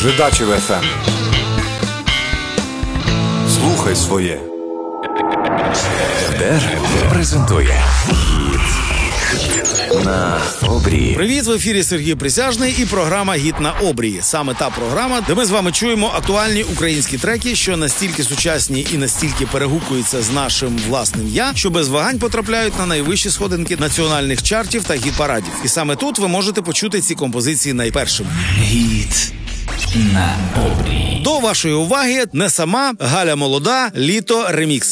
Жидачів FM. Слухай своє. ДЕР презентує «Гіт на обрії». Привіт, в ефірі Сергій Присяжний і програма «Гіт на обрії». Саме та програма, де ми з вами чуємо актуальні українські треки, що настільки сучасні і настільки перегукуються з нашим власним «я», що без вагань потрапляють на найвищі сходинки національних чартів та гіт-парадів. І саме тут ви можете почути ці композиції найпершими. «Гіт на обрії». До вашої уваги «Не сама», «Галя молода», «Літо», ремікс.